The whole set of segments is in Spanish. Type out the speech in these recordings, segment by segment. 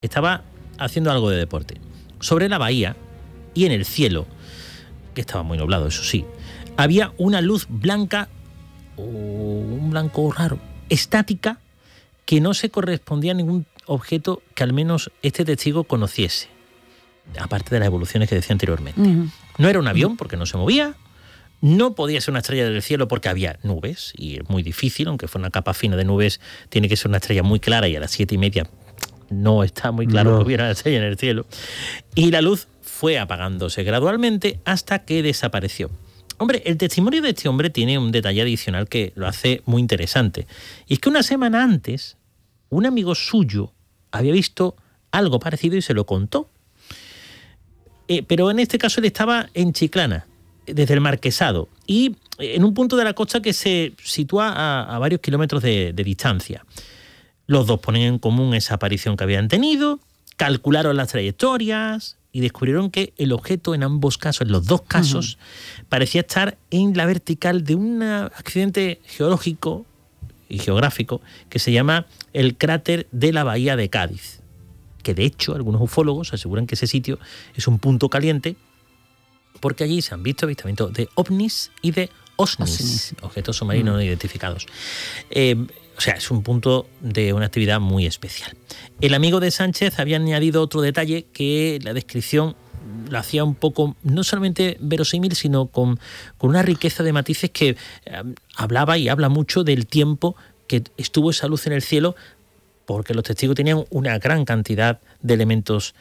estaba haciendo algo de deporte. Sobre la bahía y en el cielo, que estaba muy nublado, eso sí, había una luz blanca, o un blanco raro, estática, que no se correspondía a ningún objeto que al menos este testigo conociese, aparte de las evoluciones que decía anteriormente. No era un avión porque no se movía, no podía ser una estrella del cielo porque había nubes, y es muy difícil, aunque fuera una capa fina de nubes, tiene que ser una estrella muy clara, y a las 7:30 no está muy claro que hubiera una estrella en el cielo. Y la luz fue apagándose gradualmente hasta que desapareció. Hombre, el testimonio de este hombre tiene un detalle adicional que lo hace muy interesante. Y es que una semana antes, un amigo suyo había visto algo parecido y se lo contó. Pero en este caso él estaba en Chiclana, desde el Marquesado, y en un punto de la costa que se sitúa a varios kilómetros de distancia. Los dos ponen en común esa aparición que habían tenido, calcularon las trayectorias y descubrieron que el objeto en ambos casos, en los dos casos, parecía estar en la vertical de un accidente geológico y geográfico que se llama el cráter de la bahía de Cádiz, que de hecho algunos ufólogos aseguran que ese sitio es un punto caliente porque allí se han visto avistamientos de ovnis y de OSNIs, objetos submarinos no identificados. O sea, es un punto de una actividad muy especial. El amigo de Sánchez había añadido otro detalle que la descripción lo hacía un poco, no solamente verosímil, sino con una riqueza de matices que hablaba y habla mucho del tiempo que estuvo esa luz en el cielo, porque los testigos tenían una gran cantidad de elementos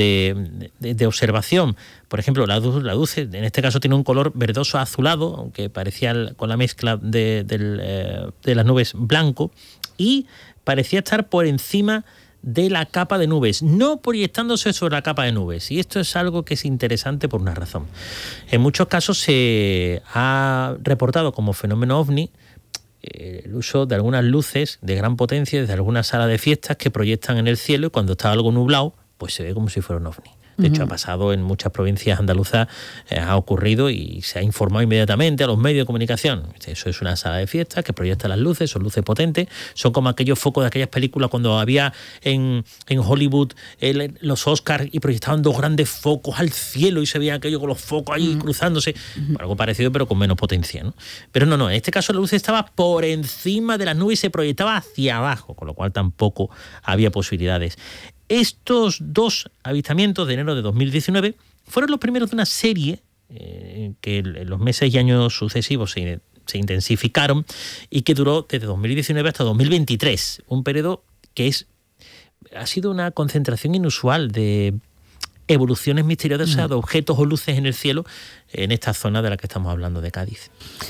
de observación. Por ejemplo, la luz en este caso tiene un color verdoso azulado, aunque parecía con la mezcla de las nubes blanco, y parecía estar por encima de la capa de nubes, no proyectándose sobre la capa de nubes. Y esto es algo que es interesante por una razón. En muchos casos se ha reportado como fenómeno ovni el uso de algunas luces de gran potencia desde algunas salas de fiestas que proyectan en el cielo, y cuando está algo nublado, pues se ve como si fuera un ovni. De hecho, ha pasado en muchas provincias andaluzas, ha ocurrido y se ha informado inmediatamente a los medios de comunicación. Eso es una sala de fiestas que proyecta las luces, son luces potentes, son como aquellos focos de aquellas películas cuando había en Hollywood los Oscars y proyectaban dos grandes focos al cielo y se veía aquello con los focos ahí cruzándose. Algo parecido, pero con menos potencia, ¿no? Pero no, en este caso la luz estaba por encima de las nubes y se proyectaba hacia abajo, con lo cual tampoco había posibilidades. Estos dos avistamientos de enero de 2019 fueron los primeros de una serie que en los meses y años sucesivos se intensificaron y que duró desde 2019 hasta 2023, un periodo que ha sido una concentración inusual de evoluciones misteriosas de objetos o luces en el cielo en esta zona de la que estamos hablando, de Cádiz.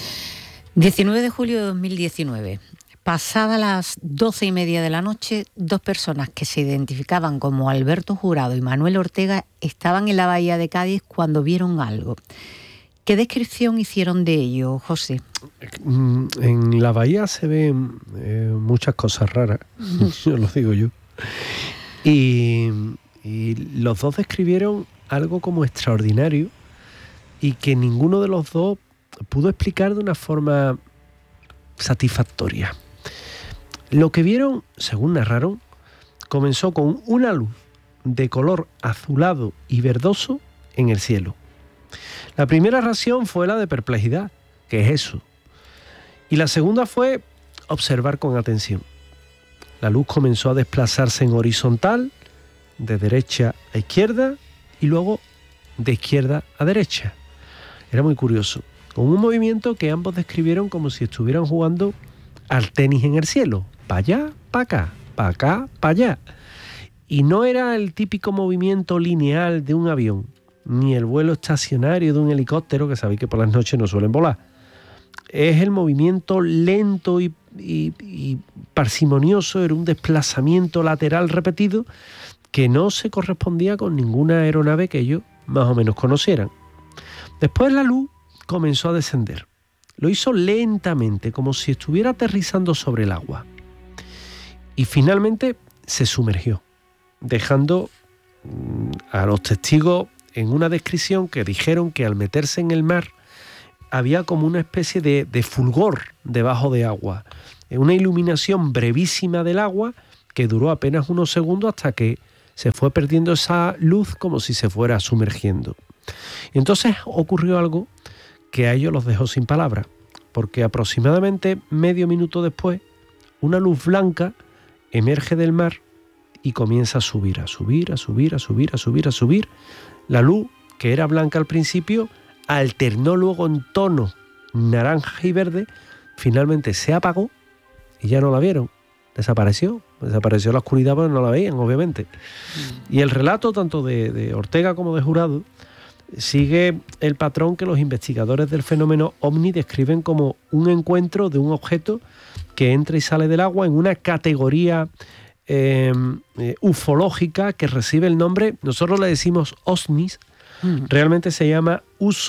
19 de julio de 2019. Pasadas las 12:30 de la noche, dos personas que se identificaban como Alberto Jurado y Manuel Ortega estaban en la bahía de Cádiz cuando vieron algo. ¿Qué descripción hicieron de ello, José? En la bahía se ven muchas cosas raras, yo lo digo yo. Y los dos describieron algo como extraordinario y que ninguno de los dos pudo explicar de una forma satisfactoria. Lo que vieron, según narraron, comenzó con una luz de color azulado y verdoso en el cielo. La primera reacción fue la de perplejidad, ¿qué es eso? Y la segunda fue observar con atención. La luz comenzó a desplazarse en horizontal, de derecha a izquierda y luego de izquierda a derecha. Era muy curioso, con un movimiento que ambos describieron como si estuvieran jugando al tenis en el cielo. Para allá, para acá, para acá, para allá. Y no era el típico movimiento lineal de un avión, ni el vuelo estacionario de un helicóptero, que sabéis que por las noches no suelen volar. Es el movimiento lento y parsimonioso, era un desplazamiento lateral repetido que no se correspondía con ninguna aeronave que ellos más o menos conocieran. Después la luz comenzó a descender. Lo hizo lentamente, como si estuviera aterrizando sobre el agua. Y finalmente se sumergió, dejando a los testigos en una descripción que dijeron que al meterse en el mar había como una especie de fulgor debajo de agua, una iluminación brevísima del agua que duró apenas unos segundos hasta que se fue perdiendo esa luz como si se fuera sumergiendo. Y entonces ocurrió algo que a ellos los dejó sin palabras, porque aproximadamente medio minuto después, una luz blanca emerge del mar y comienza a subir, a subir, a subir, a subir, a subir, a subir. La luz, que era blanca al principio, alternó luego en tono naranja y verde, finalmente se apagó y ya no la vieron. Desapareció la oscuridad, pero no la veían, obviamente. Y el relato, tanto de Ortega como de Jurado, sigue el patrón que los investigadores del fenómeno ovni describen como un encuentro de un objeto que entra y sale del agua en una categoría ufológica que recibe el nombre, nosotros le decimos OSNIs, realmente se llama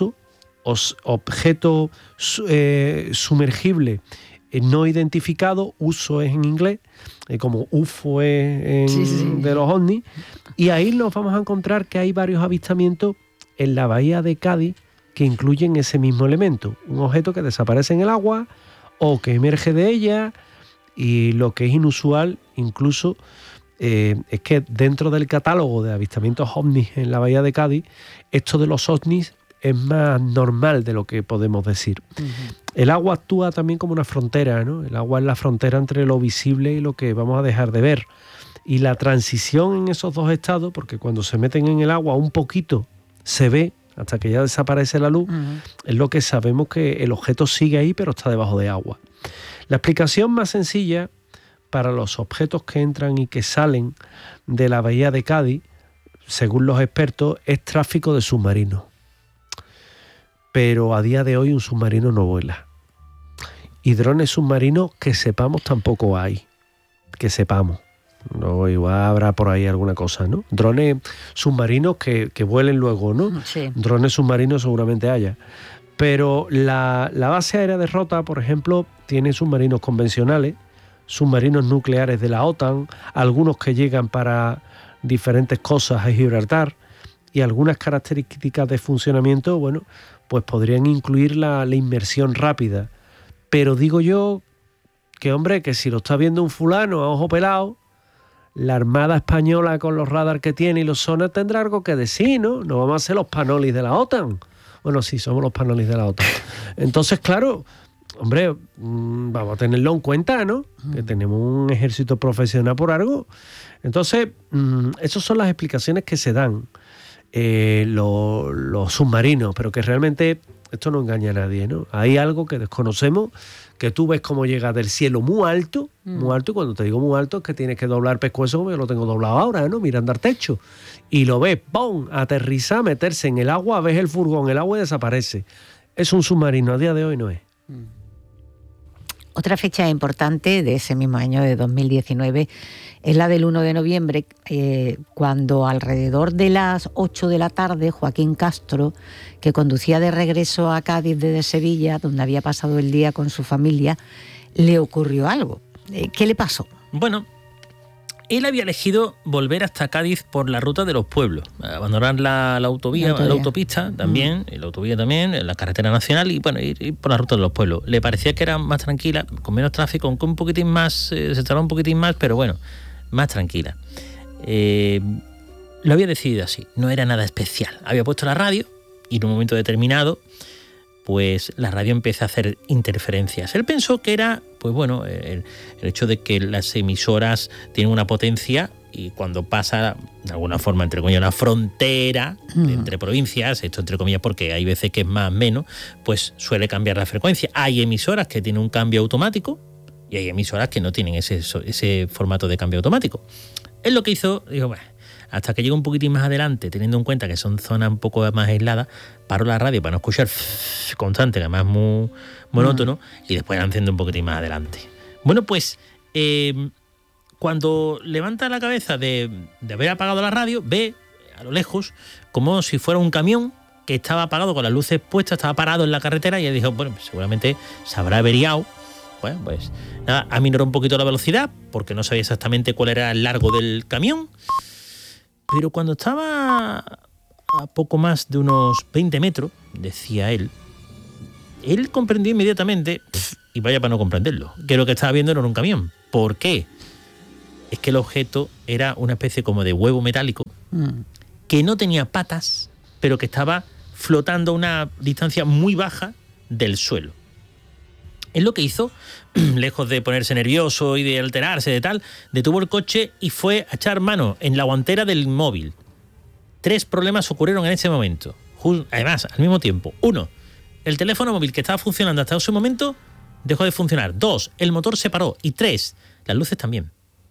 objeto sumergible no identificado, uso es en inglés, como UFO es de los ovnis, y ahí nos vamos a encontrar que hay varios avistamientos en la bahía de Cádiz que incluyen ese mismo elemento, un objeto que desaparece en el agua o que emerge de ella, y lo que es inusual incluso es que dentro del catálogo de avistamientos ovnis en la bahía de Cádiz, esto de los ovnis es más normal de lo que podemos decir. El agua actúa también como una frontera, ¿no? El agua es la frontera entre lo visible y lo que vamos a dejar de ver. Y la transición en esos dos estados, porque cuando se meten en el agua un poquito se ve, hasta que ya desaparece la luz, es lo que sabemos, que el objeto sigue ahí pero está debajo de agua. La explicación más sencilla para los objetos que entran y que salen de la bahía de Cádiz, según los expertos, es tráfico de submarinos. Pero a día de hoy un submarino no vuela. Y drones submarinos que sepamos tampoco hay. Que sepamos. No, igual habrá por ahí alguna cosa, ¿no? Drones submarinos que vuelen luego, ¿no? Sí. Drones submarinos seguramente haya. Pero la base aérea de Rota, por ejemplo, tiene submarinos convencionales, submarinos nucleares de la OTAN, algunos que llegan para diferentes cosas a Gibraltar, y algunas características de funcionamiento, bueno, pues podrían incluir la inmersión rápida. Pero digo yo que, hombre, que si lo está viendo un fulano a ojo pelado, la Armada Española con los radars que tiene y los sonar tendrá algo que decir, ¿no? No vamos a ser los panolis de la OTAN. Bueno, sí, somos los panolis de la OTAN. Entonces, claro, hombre, vamos a tenerlo en cuenta, ¿no? Que tenemos un ejército profesional por algo. Entonces, esas son las explicaciones que se dan. Los submarinos, pero que realmente esto no engaña a nadie, ¿no? Hay algo que desconocemos, que tú ves cómo llega del cielo muy alto, y cuando te digo muy alto es que tienes que doblar pescuezo, como yo lo tengo doblado ahora, ¿no? Mirando al techo, y lo ves, ¡pum!, aterrizar, meterse en el agua, ves el furgón, el agua y desaparece. Es un submarino, a día de hoy no es. Otra fecha importante de ese mismo año, de 2019, es la del 1 de noviembre, cuando alrededor de las 8 de la tarde, Joaquín Castro, que conducía de regreso a Cádiz desde Sevilla, donde había pasado el día con su familia, le ocurrió algo. ¿Qué le pasó? Bueno, él había elegido volver hasta Cádiz por la ruta de los pueblos, abandonar la autovía, la autopista también, la autovía también, la carretera nacional, y bueno, ir por la ruta de los pueblos. Le parecía que era más tranquila, con menos tráfico, con un poquitín más, se tardaba un poquitín más, pero bueno, más tranquila. Lo había decidido así, no era nada especial. Había puesto la radio y en un momento determinado, pues la radio empieza a hacer interferencias. Él pensó que era, pues bueno, el hecho de que las emisoras tienen una potencia y cuando pasa, de alguna forma, entre comillas, una frontera entre provincias, esto entre comillas porque hay veces que es más o menos, pues suele cambiar la frecuencia. Hay emisoras que tienen un cambio automático y hay emisoras que no tienen ese formato de cambio automático. Él lo que hizo, dijo, bueno, hasta que llegó un poquitín más adelante, teniendo en cuenta que son zonas un poco más aisladas, paró la radio para no escuchar constante, que además es muy monótono, y después enciende un poquitín más adelante. Bueno, pues cuando levanta la cabeza de haber apagado la radio, ve a lo lejos como si fuera un camión que estaba apagado con las luces puestas, estaba parado en la carretera, y él dijo, bueno, pues seguramente se habrá averiado. Bueno, pues nada, aminoró un poquito la velocidad porque no sabía exactamente cuál era el largo del camión. Pero cuando estaba a poco más de unos 20 metros, decía él comprendió inmediatamente, y vaya para no comprenderlo, que lo que estaba viendo no era un camión. ¿Por qué? es que el objeto era una especie como de huevo metálico que no tenía patas, pero que estaba flotando a una distancia muy baja del suelo. Es lo que hizo, lejos de ponerse nervioso y de alterarse de tal, detuvo el coche y fue a echar mano en la guantera del móvil. 3 problemas ocurrieron en ese momento. Además, al mismo tiempo. 1, el teléfono móvil que estaba funcionando hasta ese momento dejó de funcionar. 2, el motor se paró. Y 3, las luces también.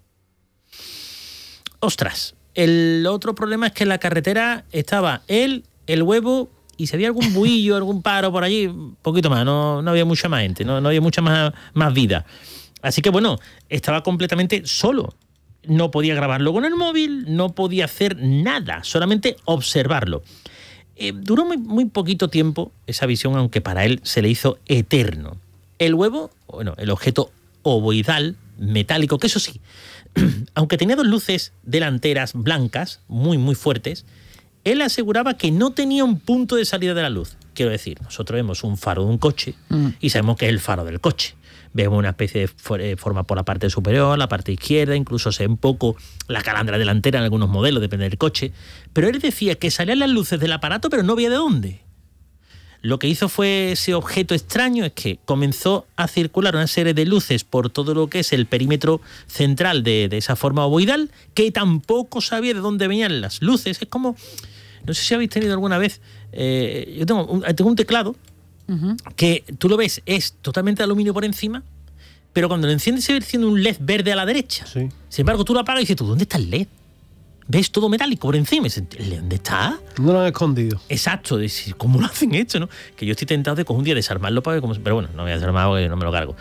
¡Ostras! El otro problema es que en la carretera estaba él, el huevo, y si había algún buillo, algún paro por allí, un poquito más, no había mucha más gente, no había mucha más vida. Así que bueno, estaba completamente solo. No podía grabarlo con el móvil, no podía hacer nada, solamente observarlo. Duró muy poquito tiempo esa visión, aunque para él se le hizo eterno. El huevo, bueno, el objeto ovoidal, metálico, que eso sí, aunque tenía 2 luces delanteras blancas, muy fuertes, él aseguraba que no tenía un punto de salida de la luz. Quiero decir, nosotros vemos un faro de un coche y sabemos que es el faro del coche. Vemos una especie de forma por la parte superior, la parte izquierda, incluso se ve un poco la calandra delantera en algunos modelos, depende del coche. Pero él decía que salían las luces del aparato, pero no veía de dónde. Lo que hizo fue ese objeto extraño es que comenzó a circular una serie de luces por todo lo que es el perímetro central de esa forma ovoidal, que tampoco sabía de dónde venían las luces. Es como, no sé si habéis tenido alguna vez, yo tengo un teclado que tú lo ves, es totalmente de aluminio por encima, pero cuando lo enciendes se ve siendo un LED verde a la derecha. Sí. Sin embargo, tú lo apagas y dices, ¿dónde está el LED? Ves todo metálico por encima. ¿Dónde está? No lo han escondido. Exacto. ¿Cómo lo hacen esto, no? Que yo estoy tentado de coger un día desarmarlo para ver cómo... Pero bueno, no voy a desarmarlo porque no me lo cargo.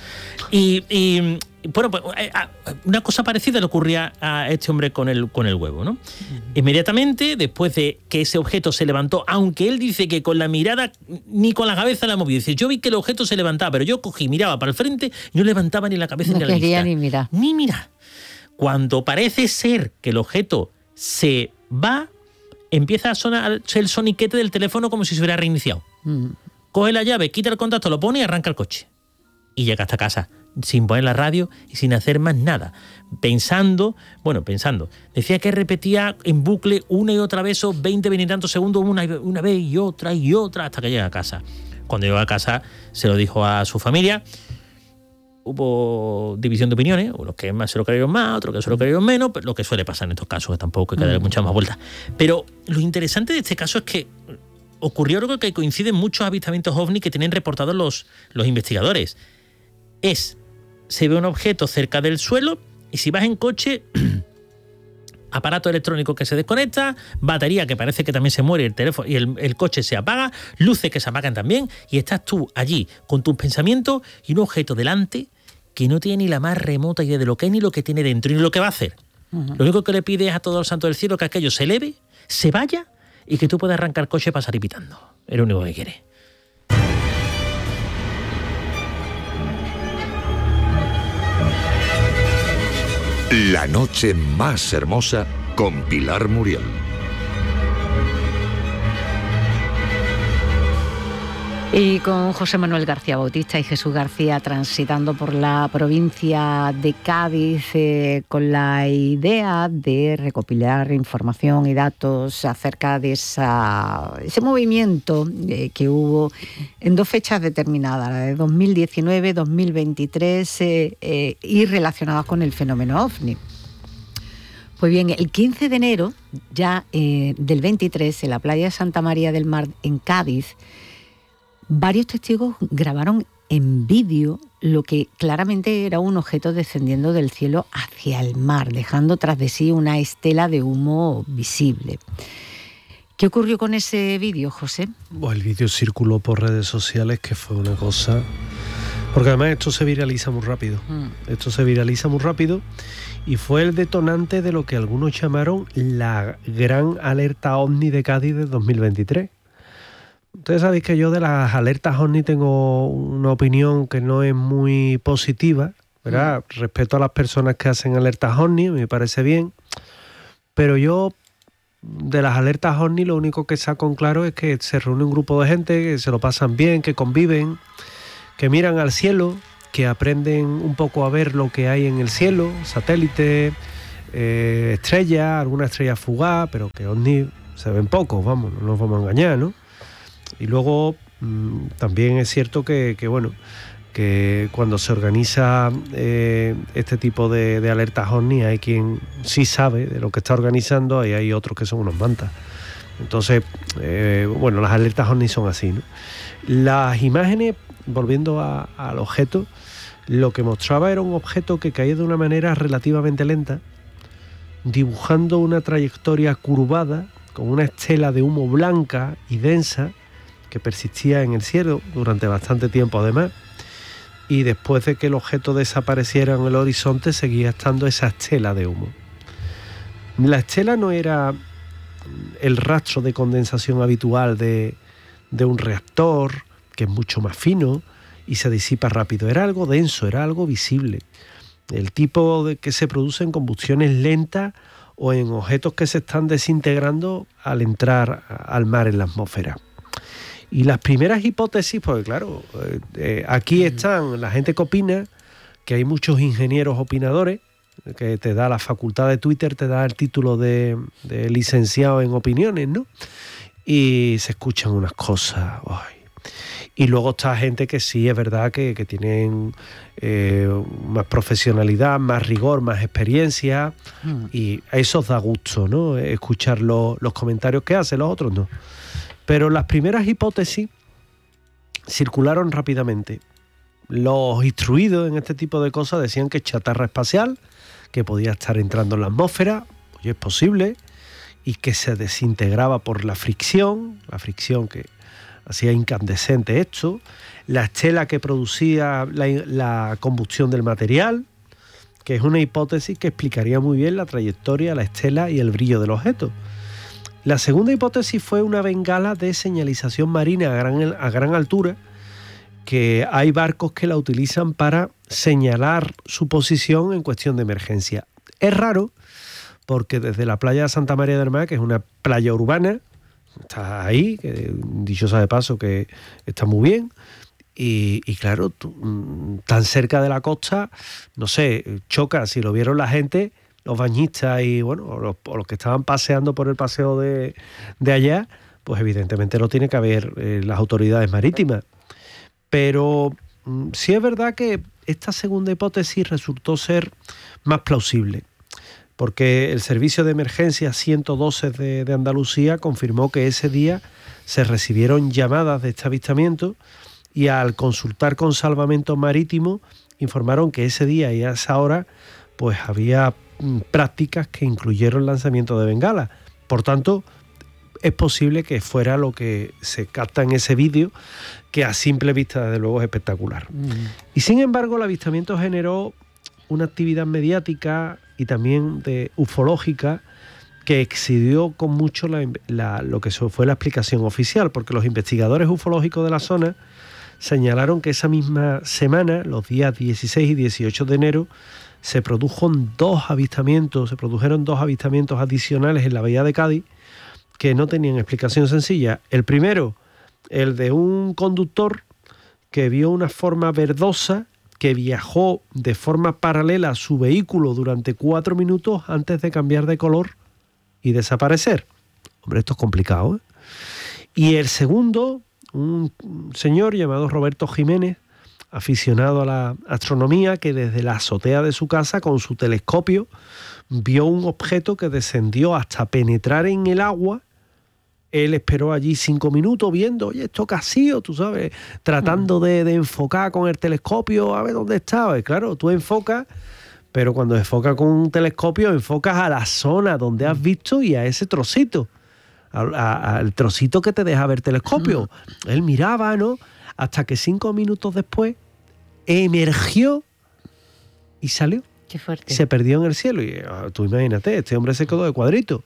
Y bueno, pues una cosa parecida le ocurría a este hombre con el huevo, ¿no? Inmediatamente, después de que ese objeto se levantó, aunque él dice que con la mirada ni con la cabeza la movió. Dice, yo vi que el objeto se levantaba, pero yo cogí, miraba para el frente y no levantaba ni la cabeza ni la vista. No quería ni mirar. Ni mirar. Cuando parece ser que el objeto se va, empieza a sonar el soniquete del teléfono como si se hubiera reiniciado. Coge la llave, quita el contacto, lo pone y arranca el coche. Y llega hasta casa, sin poner la radio y sin hacer más nada. Pensando. Decía que repetía en bucle una y otra vez esos 20 y tantos segundos, una vez y otra, hasta que llega a casa. Cuando llegó a casa, se lo dijo a su familia. Hubo división de opiniones, unos que más se lo creyeron más, otros que se lo creyeron menos, pero lo que suele pasar en estos casos, que tampoco hay que darle muchas más vueltas. Pero lo interesante de este caso es que ocurrió algo que coincide en muchos avistamientos ovni que tienen reportados los investigadores. Se ve un objeto cerca del suelo y si vas en coche, aparato electrónico que se desconecta, batería que parece que también se muere, el teléfono y el coche se apaga, luces que se apagan también, y estás tú allí con tus pensamientos y un objeto delante que no tiene ni la más remota idea de lo que es ni lo que tiene dentro ni lo que va a hacer. Lo único que le pide es a todos los santos del cielo que aquello se eleve, se vaya y que tú puedas arrancar el coche y pasar y pitando. Es lo único que quiere. La noche más hermosa con Pilar Muriel. Y con José Manuel García Bautista y Jesús García transitando por la provincia de Cádiz con la idea de recopilar información y datos acerca de ese movimiento que hubo en 2 fechas determinadas, la de 2019, 2023 y relacionadas con el fenómeno OVNI. Pues bien, el 15 de enero ya del 23 en la playa de Santa María del Mar en Cádiz, varios testigos grabaron en vídeo lo que claramente era un objeto descendiendo del cielo hacia el mar, dejando tras de sí una estela de humo visible. ¿Qué ocurrió con ese vídeo, José? Bueno, el vídeo circuló por redes sociales, que fue una cosa... Porque además esto se viraliza muy rápido. Y fue el detonante de lo que algunos llamaron la gran alerta OVNI de Cádiz de 2023. Ustedes sabéis que yo de las alertas OVNI tengo una opinión que no es muy positiva, ¿verdad? Respeto a las personas que hacen alertas OVNI, me parece bien, pero yo de las alertas OVNI lo único que saco en claro es que se reúne un grupo de gente, que se lo pasan bien, que conviven, que miran al cielo, que aprenden un poco a ver lo que hay en el cielo, satélites, estrellas, alguna estrella fugaz, pero que ovnis se ven pocos, vamos, no nos vamos a engañar, ¿no? Y luego también es cierto que cuando se organiza este tipo de alertas ovni, hay quien sí sabe de lo que está organizando y hay otros que son unos mantas. Entonces, las alertas ovni son así, ¿no? Las imágenes, volviendo al objeto, lo que mostraba era un objeto que caía de una manera relativamente lenta, dibujando una trayectoria curvada con una estela de humo blanca y densa que persistía en el cielo durante bastante tiempo además, y después de que el objeto desapareciera en el horizonte seguía estando esa estela de humo. La estela no era el rastro de condensación habitual de un reactor, que es mucho más fino y se disipa rápido, era algo denso, era algo visible, el tipo de que se produce en combustiones lentas o en objetos que se están desintegrando al entrar al mar en la atmósfera. Y las primeras hipótesis, porque claro, aquí están la gente que opina, que hay muchos ingenieros opinadores, que te da la facultad de Twitter, te da el título de licenciado en opiniones, ¿no? Y se escuchan unas cosas. ¡Ay! Y luego está gente que sí, es verdad que tienen más profesionalidad, más rigor, más experiencia, y a eso os da gusto, ¿no? Escuchar los comentarios que hacen, los otros no. Pero las primeras hipótesis circularon rápidamente. Los instruidos en este tipo de cosas decían que es chatarra espacial, que podía estar entrando en la atmósfera, oye, es posible, y que se desintegraba por la fricción que hacía incandescente esto, la estela que producía la combustión del material, que es una hipótesis que explicaría muy bien la trayectoria, la estela y el brillo del objeto. La segunda hipótesis fue una bengala de señalización marina a gran altura, que hay barcos que la utilizan para señalar su posición en cuestión de emergencia. Es raro porque desde la playa de Santa María del Mar, que es una playa urbana, está ahí, que dicho sea de paso que está muy bien, y claro, tan cerca de la costa, no sé, choca, si lo vieron la gente, los bañistas y bueno, o los que estaban paseando por el paseo de allá, pues evidentemente lo tiene que haber las autoridades marítimas. Pero sí es verdad que esta segunda hipótesis resultó ser más plausible, porque el Servicio de Emergencia 112 de Andalucía confirmó que ese día se recibieron llamadas de este avistamiento y al consultar con Salvamento Marítimo informaron que ese día y a esa hora pues había prácticas que incluyeron lanzamiento de bengalas. Por tanto, es posible que fuera lo que se capta en ese vídeo, que a simple vista desde luego es espectacular. Y sin embargo el avistamiento generó una actividad mediática y también ufológica que excedió con mucho lo que fue la explicación oficial, porque los investigadores ufológicos de la zona señalaron que esa misma semana, los días 16 y 18 de enero, se produjeron dos avistamientos adicionales en la bahía de Cádiz que no tenían explicación sencilla. El primero, el de un conductor que vio una forma verdosa que viajó de forma paralela a su vehículo durante 4 minutos antes de cambiar de color y desaparecer. Hombre, esto es complicado, ¿eh? Y el segundo, un señor llamado Roberto Jiménez, aficionado a la astronomía, que desde la azotea de su casa con su telescopio vio un objeto que descendió hasta penetrar en el agua. Él esperó allí 5 minutos viendo, oye, esto qué ha sido, tú sabes, tratando de enfocar con el telescopio a ver dónde estaba. Y claro, tú enfocas, pero cuando enfocas con un telescopio enfocas a la zona donde has visto y a ese trocito, al trocito que te deja ver telescopio. Él miraba, ¿no? Hasta que 5 minutos después emergió y salió. Qué fuerte. Se perdió en el cielo. Y tú imagínate, este hombre se quedó de cuadrito.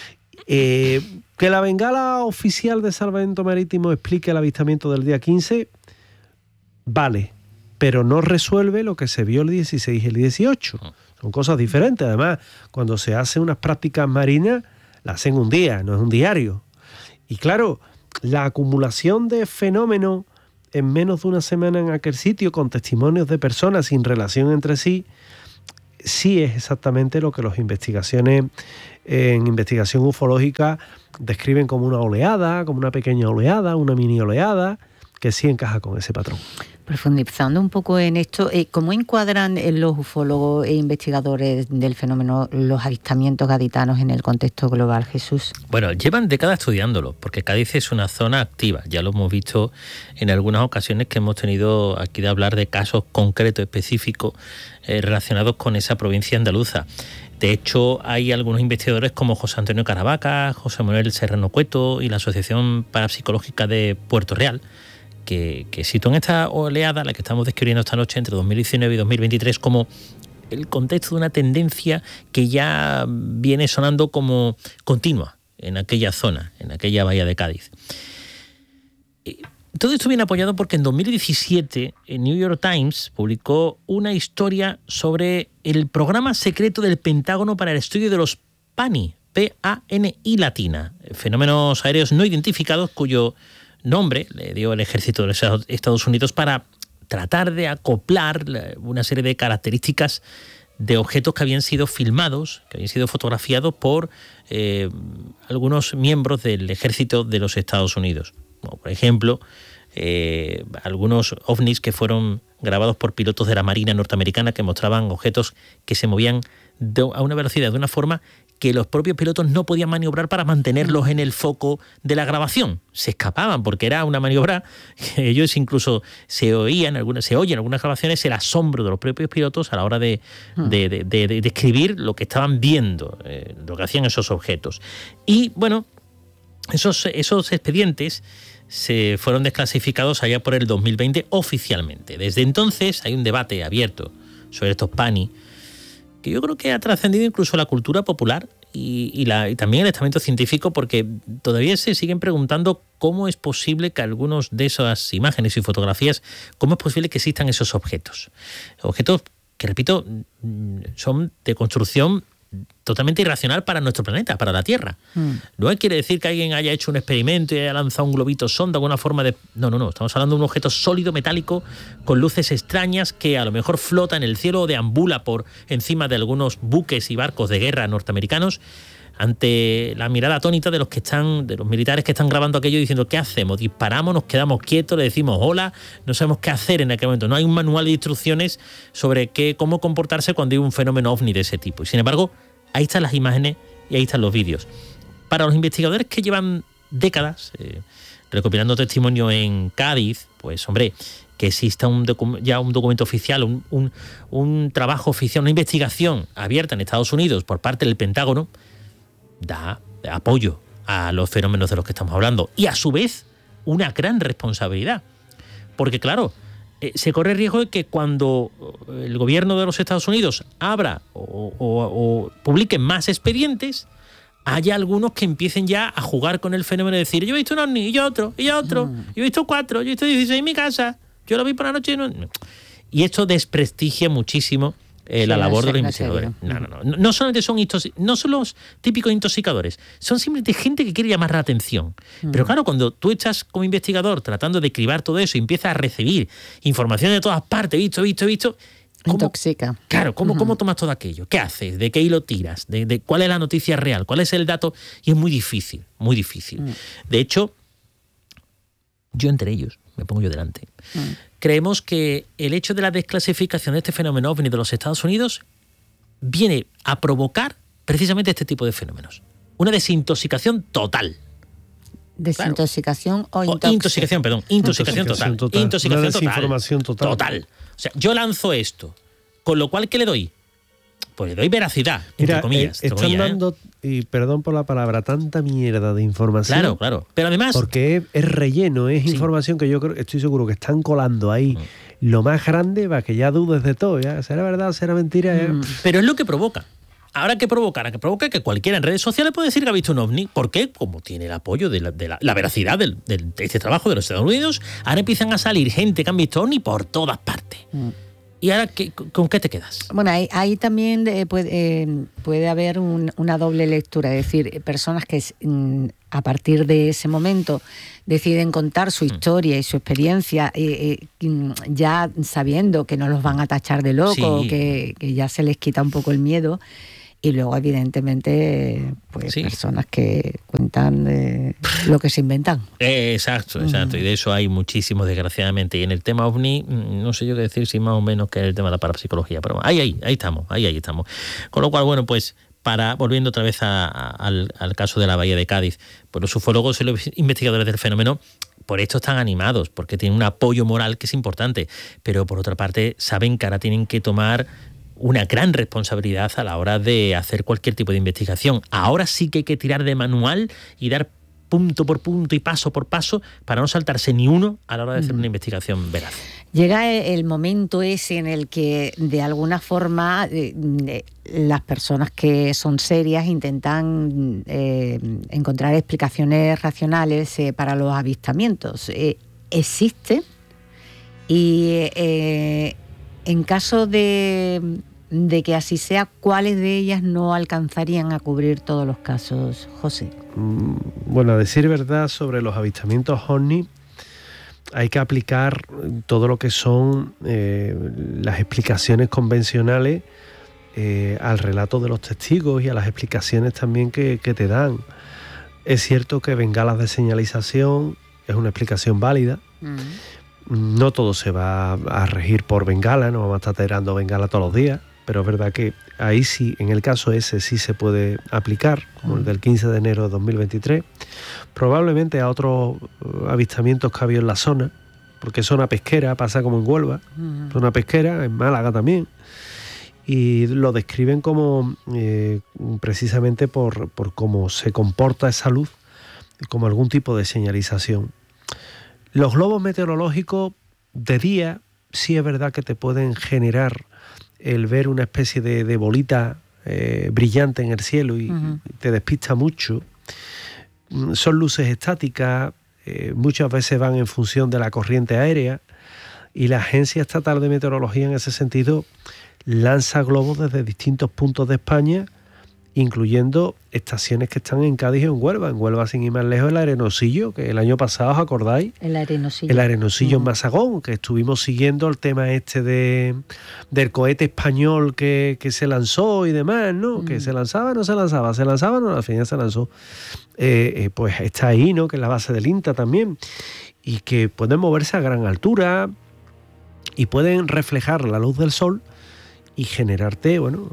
Que la bengala oficial de Salvamento Marítimo explique el avistamiento del día 15, vale, pero no resuelve lo que se vio el 16 y el 18. Son cosas diferentes. Además, cuando se hacen unas prácticas marinas, las hacen un día, no es un diario. Y claro, la acumulación de fenómenos en menos de una semana en aquel sitio, con testimonios de personas sin relación entre sí, sí es exactamente lo que las investigaciones en investigación ufológica describen como una oleada, como una pequeña oleada, una mini oleada, que sí encaja con ese patrón. Profundizando un poco en esto, ¿cómo encuadran los ufólogos e investigadores del fenómeno los avistamientos gaditanos en el contexto global, Jesús? Bueno, llevan décadas estudiándolo, porque Cádiz es una zona activa. Ya lo hemos visto en algunas ocasiones que hemos tenido aquí de hablar de casos concretos, específicos, relacionados con esa provincia andaluza. De hecho, hay algunos investigadores como José Antonio Caravaca, José Manuel Serrano Cueto y la Asociación Parapsicológica de Puerto Real, que sitúan esta oleada, la que estamos describiendo esta noche, entre 2019 y 2023, como el contexto de una tendencia que ya viene sonando como continua en aquella zona, en aquella bahía de Cádiz. Todo esto viene apoyado porque en 2017 el New York Times publicó una historia sobre el programa secreto del Pentágono para el estudio de los PANI, P-A-N-I latina, fenómenos aéreos no identificados cuyo nombre le dio el ejército de los Estados Unidos para tratar de acoplar una serie de características de objetos que habían sido filmados, que habían sido fotografiados por algunos miembros del ejército de los Estados Unidos. Como por ejemplo, algunos ovnis que fueron grabados por pilotos de la Marina norteamericana que mostraban objetos que se movían a una velocidad, de una forma que los propios pilotos no podían maniobrar para mantenerlos en el foco de la grabación. Se escapaban porque era una maniobra que ellos incluso se oye en algunas grabaciones el asombro de los propios pilotos a la hora de describir lo que estaban viendo, lo que hacían esos objetos. Y bueno, esos expedientes se fueron desclasificados allá por el 2020 oficialmente. Desde entonces hay un debate abierto sobre estos PANI, que yo creo que ha trascendido incluso la cultura popular y también el estamento científico, porque todavía se siguen preguntando cómo es posible que algunos de esas imágenes y fotografías, cómo es posible que existan esos objetos. Objetos que, repito, son de construcción totalmente irracional para nuestro planeta, para la Tierra. No quiere decir que alguien haya hecho un experimento y haya lanzado un globito sonda, alguna forma de... No. Estamos hablando de un objeto sólido, metálico, con luces extrañas que a lo mejor flota en el cielo o deambula por encima de algunos buques y barcos de guerra norteamericanos, ante la mirada atónita de los militares que están grabando aquello, diciendo ¿qué hacemos? ¿Disparamos? ¿Nos quedamos quietos? ¿Le decimos hola? No sabemos qué hacer en aquel momento. No hay un manual de instrucciones sobre cómo comportarse cuando hay un fenómeno ovni de ese tipo. Y sin embargo, ahí están las imágenes y ahí están los vídeos. Para los investigadores que llevan décadas recopilando testimonio en Cádiz, pues hombre, que exista ya un documento oficial, un trabajo oficial, una investigación abierta en Estados Unidos por parte del Pentágono, da apoyo a los fenómenos de los que estamos hablando y a su vez una gran responsabilidad, porque claro, se corre el riesgo de que cuando el gobierno de los Estados Unidos abra o publique más expedientes, haya algunos que empiecen ya a jugar con el fenómeno y decir yo he visto un ovni, y yo otro, yo he visto 4, yo he visto 16 en mi casa, yo lo vi por la noche. Y esto desprestigia muchísimo la labor de los investigadores. No solamente no son los típicos intoxicadores, son simplemente gente que quiere llamar la atención. Pero claro, cuando tú estás como investigador tratando de cribar todo eso y empiezas a recibir información de todas partes, visto, intoxica. Claro, ¿cómo tomas todo aquello? ¿Qué haces? ¿De qué hilo tiras? ¿De cuál es la noticia real? ¿Cuál es el dato? Y es muy difícil, muy difícil. De hecho, yo entre ellos, me pongo yo delante, creemos que el hecho de la desclasificación de este fenómeno ovni de los Estados Unidos viene a provocar precisamente este tipo de fenómenos. Una desintoxicación total. Desintoxicación claro. Intoxicación total. Una desinformación total. Total. O sea, yo lanzo esto, con lo cual, ¿qué le doy? Pues le doy veracidad, entre comillas. Están dando, y perdón por la palabra, tanta mierda de información. Claro. Pero además... Porque es relleno, es información que yo estoy seguro que están colando ahí lo más grande para que ya dudes de todo. ¿Ya? ¿Será verdad? ¿Será mentira? Pero es lo que provoca. Ahora, ¿qué provoca? Que provoca que cualquiera en redes sociales puede decir que ha visto un ovni. ¿Por qué? Como tiene el apoyo de la veracidad de este trabajo de los Estados Unidos, ahora empiezan a salir gente que han visto ovni por todas partes. ¿Y ahora con qué te quedas? Bueno, ahí también puede haber una doble lectura, es decir, personas que a partir de ese momento deciden contar su historia y su experiencia, ya sabiendo que no los van a tachar de loco, Sí. que ya se les quita un poco el miedo. Y luego, evidentemente, pues Sí. personas que cuentan lo que se inventan. Exacto. Y de eso hay muchísimos, desgraciadamente. Y en el tema OVNI, no sé yo qué decir, si más o menos que en el tema de la parapsicología. Pero ahí estamos. Con lo cual, bueno, pues volviendo otra vez al caso de la Bahía de Cádiz, pues los ufólogos y los investigadores del fenómeno por esto están animados, porque tienen un apoyo moral que es importante. Pero por otra parte, saben que ahora tienen que tomar una gran responsabilidad a la hora de hacer cualquier tipo de investigación. Ahora sí que hay que tirar de manual y dar punto por punto y paso por paso para no saltarse ni uno a la hora de hacer una investigación veraz. Llega el momento ese en el que, de alguna forma, las personas que son serias intentan encontrar explicaciones racionales para los avistamientos. Existe, y en caso de que así sea, ¿cuáles de ellas no alcanzarían a cubrir todos los casos, José? Bueno, a decir verdad, sobre los avistamientos OVNI, hay que aplicar todo lo que son las explicaciones convencionales al relato de los testigos y a las explicaciones también que te dan. Es cierto que bengalas de señalización es una explicación válida. No todo se va a regir por bengala, no vamos a estar tirando bengala todos los días, pero es verdad que ahí sí, en el caso ese sí se puede aplicar, como el del 15 de enero de 2023, probablemente a otros avistamientos que ha habido en la zona, porque es zona pesquera, pasa como en Huelva, zona pesquera, en Málaga también, y lo describen como precisamente por cómo se comporta esa luz, como algún tipo de señalización. Los globos meteorológicos de día sí es verdad que te pueden generar el ver una especie de bolita brillante en el cielo y te despista mucho. Son luces estáticas, muchas veces van en función de la corriente aérea, y la Agencia Estatal de Meteorología en ese sentido lanza globos desde distintos puntos de España, incluyendo estaciones que están en Cádiz y en Huelva. En Huelva, sin ir más lejos, el Arenosillo, que el año pasado, ¿os acordáis? El Arenosillo. El Arenosillo en Mazagón, que estuvimos siguiendo el tema este del cohete español que se lanzó y demás, ¿no? Que se lanzaba, no, al final se lanzó. Pues está ahí, ¿no? Que es la base del INTA también, y que pueden moverse a gran altura y pueden reflejar la luz del sol y generarte, bueno,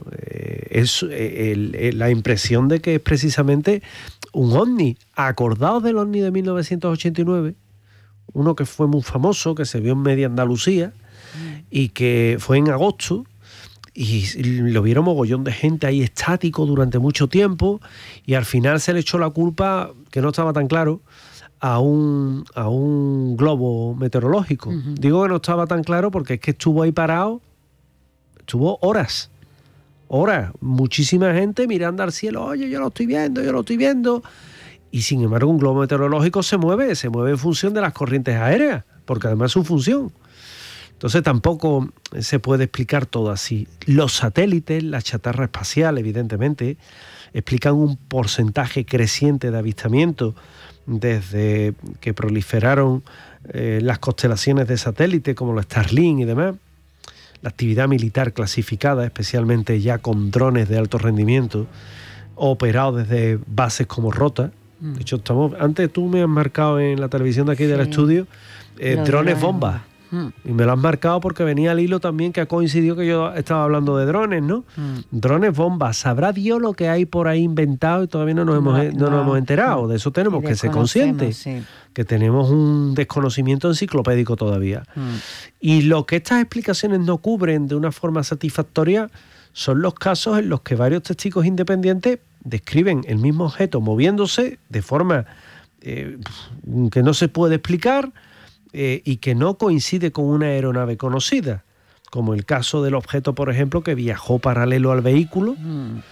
la impresión de que es precisamente un ovni. Acordaos del ovni de 1989, uno que fue muy famoso, que se vio en media Andalucía y que fue en agosto, y lo vieron mogollón de gente ahí estático durante mucho tiempo, y al final se le echó la culpa, que no estaba tan claro, a un globo meteorológico. Digo que no estaba tan claro porque es que estuvo ahí parado. Estuvo horas, muchísima gente mirando al cielo, oye, yo lo estoy viendo, y sin embargo un globo meteorológico se mueve en función de las corrientes aéreas, porque además es su función. Entonces tampoco se puede explicar todo así. Los satélites, la chatarra espacial, evidentemente, explican un porcentaje creciente de avistamientos desde que proliferaron las constelaciones de satélites como los Starlink y demás. La actividad militar clasificada, especialmente ya con drones de alto rendimiento, operados desde bases como Rota. De hecho, antes tú me has marcado en la televisión de aquí del estudio drones bombas. Y me lo has marcado porque venía al hilo también, que ha coincidido que yo estaba hablando de drones, ¿no? Drones bombas. Sabrá Dios lo que hay por ahí inventado y todavía no nos hemos enterado. De eso tenemos que ser conscientes. Sí. Que tenemos un desconocimiento enciclopédico todavía. Y lo que estas explicaciones no cubren de una forma satisfactoria son los casos en los que varios testigos independientes describen el mismo objeto moviéndose de forma que no se puede explicar, y que no coincide con una aeronave conocida, como el caso del objeto, por ejemplo, que viajó paralelo al vehículo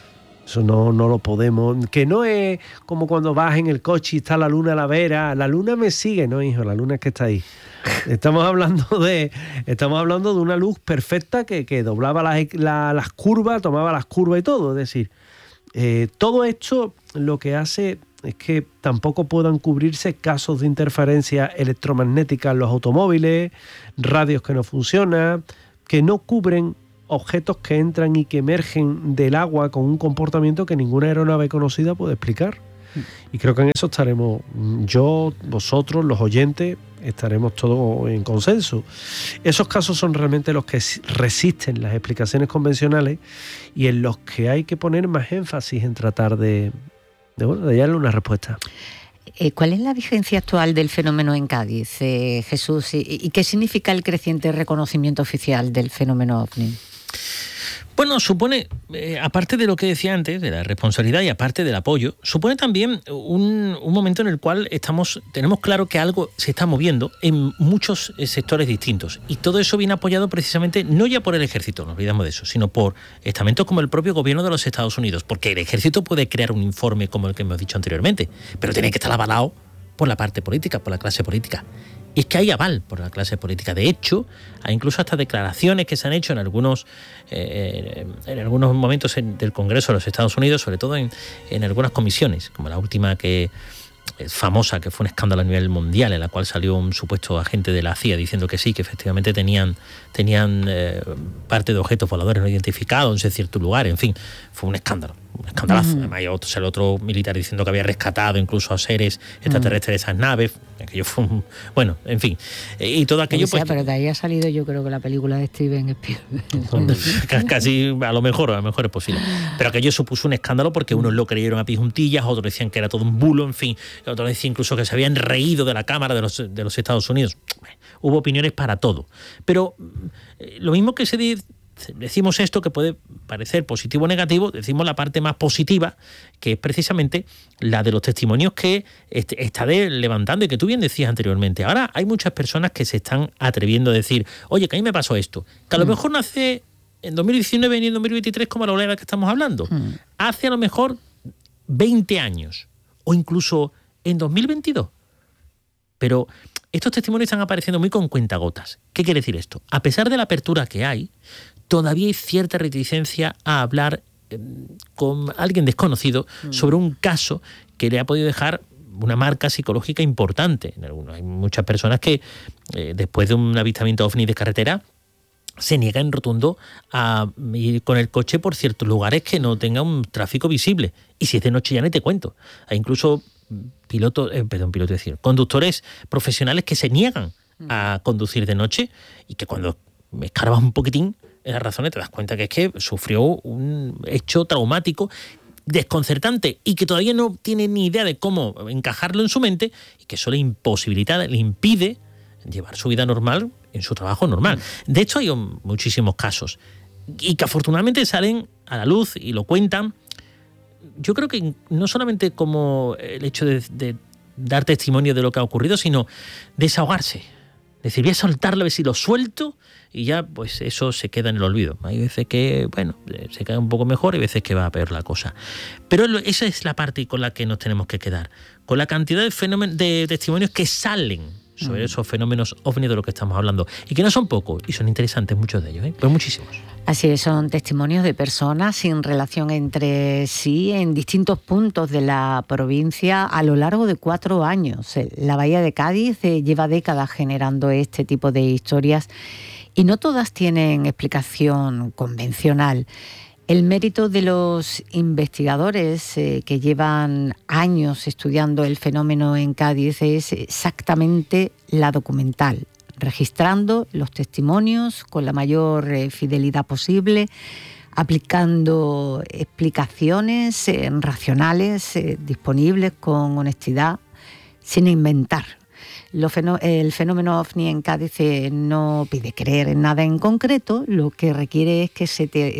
Eso no lo podemos... Que no es como cuando vas en el coche y está la luna a la vera. La luna me sigue, no, hijo, la luna es que está ahí. Estamos hablando de una luz perfecta que doblaba las curvas, tomaba las curvas y todo. Es decir, todo esto lo que hace es que tampoco puedan cubrirse casos de interferencia electromagnética en los automóviles, radios que no funcionan, que no cubren objetos que entran y que emergen del agua con un comportamiento que ninguna aeronave conocida puede explicar. Y creo que en eso estaremos, yo, vosotros, los oyentes, estaremos todos en consenso. Esos casos son realmente los que resisten las explicaciones convencionales y en los que hay que poner más énfasis en tratar de hallarle una respuesta. ¿Cuál es la vigencia actual del fenómeno en Cádiz, Jesús? ¿Y qué significa el creciente reconocimiento oficial del fenómeno OVNI? Bueno, supone, aparte de lo que decía antes, de la responsabilidad y aparte del apoyo, supone también un momento en el cual tenemos claro que algo se está moviendo en muchos sectores distintos. Y todo eso viene apoyado precisamente, no ya por el ejército, no olvidamos de eso, sino por estamentos como el propio gobierno de los Estados Unidos. Porque el ejército puede crear un informe como el que hemos dicho anteriormente, pero tiene que estar avalado por la parte política, por la clase política. Y es que hay aval por la clase política. De hecho, hay incluso hasta declaraciones que se han hecho en algunos momentos del Congreso de los Estados Unidos, sobre todo en algunas comisiones, como la última que famosa, que fue un escándalo a nivel mundial, en la cual salió un supuesto agente de la CIA diciendo que sí, que efectivamente tenían parte de objetos voladores no identificados en cierto lugar. En fin, fue un escándalo. Un escandalazo. Además, el otro militar diciendo que había rescatado incluso a seres extraterrestres de esas naves. Aquello fue bueno, en fin. Y todo aquello. Pues, pero de ahí ha salido, yo creo, que la película de Steven Spielberg. Casi, a lo mejor es posible. Pero aquello supuso un escándalo porque unos lo creyeron a pie juntillas, otros decían que era todo un bulo, en fin. Otros decían incluso que se habían reído de la Cámara de los Estados Unidos. Hubo opiniones para todo. Pero lo mismo que decimos esto, que puede parecer positivo o negativo, decimos la parte más positiva, que es precisamente la de los testimonios que está levantando y que tú bien decías anteriormente. Ahora hay muchas personas que se están atreviendo a decir, oye, que a mí me pasó esto, que a lo mejor no hace en 2019 ni en 2023 como la oleada que estamos hablando, hace a lo mejor 20 años o incluso en 2022. Pero estos testimonios están apareciendo muy con cuentagotas. ¿Qué quiere decir esto? A pesar de la apertura que hay, todavía hay cierta reticencia a hablar con alguien desconocido sobre un caso que le ha podido dejar una marca psicológica importante. Hay muchas personas que después de un avistamiento ovni de carretera se niegan en rotundo a ir con el coche por ciertos lugares que no tengan un tráfico visible. Y si es de noche ya ni te cuento. Hay incluso conductores profesionales que se niegan a conducir de noche y que cuando escarbas un poquitín en las razones te das cuenta que es que sufrió un hecho traumático, desconcertante y que todavía no tiene ni idea de cómo encajarlo en su mente y que eso le impide llevar su vida normal en su trabajo normal. De hecho, hay muchísimos casos y que afortunadamente salen a la luz y lo cuentan. Yo creo que no solamente como el hecho de dar testimonio de lo que ha ocurrido, sino desahogarse. Es decir, voy a soltarlo, a ver si lo suelto y ya pues eso se queda en el olvido. Hay veces que, se queda un poco mejor y veces que va a peor la cosa. Pero esa es la parte con la que nos tenemos que quedar. Con la cantidad de testimonios que salen sobre esos fenómenos ovni de lo que estamos hablando. Y que no son pocos, y son interesantes muchos de ellos, pues muchísimos. Así es, son testimonios de personas sin relación entre sí en distintos puntos de la provincia a lo largo de 4 años. La Bahía de Cádiz lleva décadas generando este tipo de historias y no todas tienen explicación convencional. El mérito de los investigadores que llevan años estudiando el fenómeno en Cádiz es exactamente la documental, registrando los testimonios con la mayor fidelidad posible, aplicando explicaciones racionales, disponibles con honestidad, sin inventar. El fenómeno OVNI en Cádiz no pide creer en nada en concreto, lo que requiere es que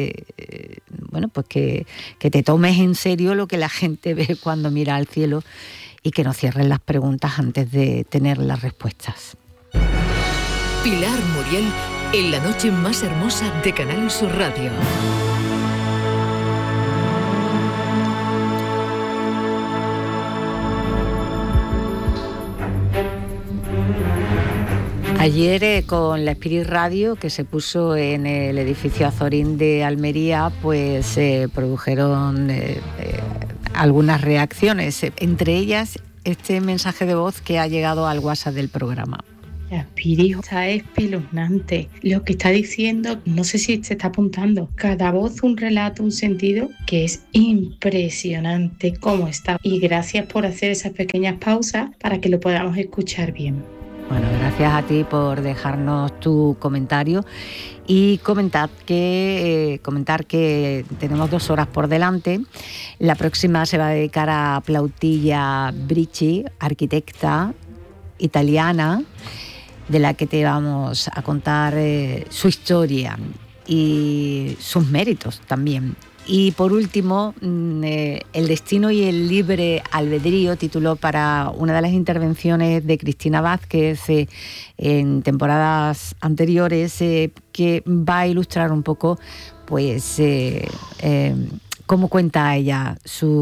que te tomes en serio lo que la gente ve cuando mira al cielo y que no cierres las preguntas antes de tener las respuestas. Pilar Muriel en la noche más hermosa de Canal Sur Radio. Ayer con la Spirit Radio, que se puso en el edificio Azorín de Almería, pues se produjeron algunas reacciones, entre ellas este mensaje de voz que ha llegado al WhatsApp del programa. Spirit está espeluznante. Lo que está diciendo, no sé si se está apuntando, cada voz un relato, un sentido que es impresionante cómo está. Y gracias por hacer esas pequeñas pausas para que lo podamos escuchar bien. Bueno, gracias a ti por dejarnos tu comentario y comentar que tenemos 2 horas por delante. La próxima se va a dedicar a Plautilla Bricci, arquitecta italiana, de la que te vamos a contar su historia y sus méritos también. Y por último, El destino y el libre albedrío, título para una de las intervenciones de Cristina Vázquez en temporadas anteriores, que va a ilustrar un poco pues cómo cuenta ella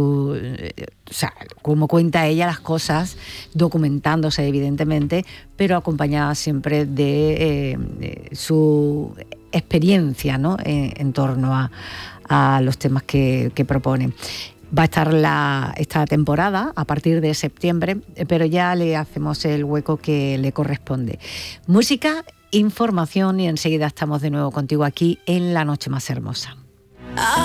cómo cuenta ella las cosas, documentándose evidentemente, pero acompañada siempre de su experiencia, ¿no?, en torno a los temas que propone. Va a estar esta temporada a partir de septiembre, pero ya le hacemos el hueco que le corresponde. Música, información y enseguida estamos de nuevo contigo aquí en La Noche Más Hermosa.